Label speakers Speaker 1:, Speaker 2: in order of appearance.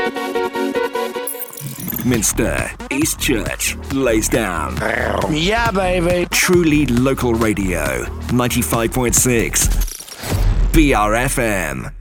Speaker 1: Minster, East Church, Laysdown.
Speaker 2: Yeah, baby.
Speaker 1: Truly local radio, 95.6 BRFM.